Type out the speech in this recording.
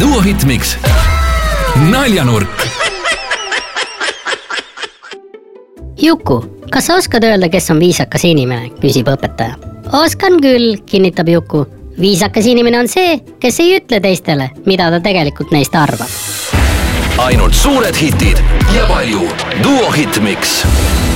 Duo Hitmix naljanurk. Juku, kas sa oskad öelda, kes on viisakas inimene, küsib õpetaja. Oskan küll, kinnitab Juku. Viisakas inimene on see, kes ei ütle teistele, mida ta tegelikult neist arvab. Ainult suured hitid ja palju Duo Hitmix.